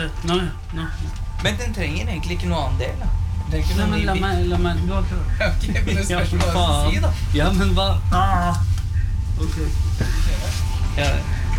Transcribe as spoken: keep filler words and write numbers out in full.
Nå, nå. Men den trenger egentlig ikke noe annen del, da. Den trenger ikke Nei, noe men ny la bit. meg, la meg, du har prøvd. Ok, men det spørs hva jeg skal faen. si, da. Ja, men hva? Ah. Ok. Ja.